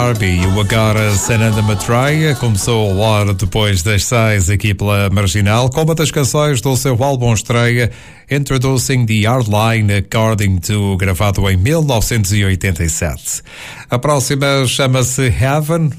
E o agora Sananda Maitreya começou a hora depois das 6 aqui pela Marginal com uma das canções do seu álbum estreia Introducing the Hardline According to, gravado em 1987. A próxima chama-se Heaven,